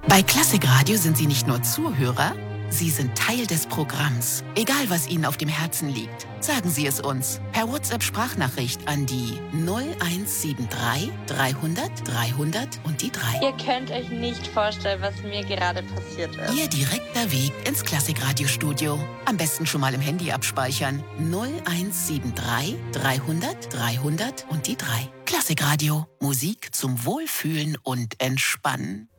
Bei Klassikradio sind Sie nicht nur Zuhörer, Sie sind Teil des Programms. Egal, was Ihnen auf dem Herzen liegt, sagen Sie es uns per WhatsApp-Sprachnachricht an die 0173 300 300 und die 3. Ihr könnt euch nicht vorstellen, was mir gerade passiert ist. Ihr direkter Weg ins Klassikradio-Studio. Am besten schon mal im Handy abspeichern. 0173 300 300 und die 3. Klassikradio. Musik zum Wohlfühlen und Entspannen.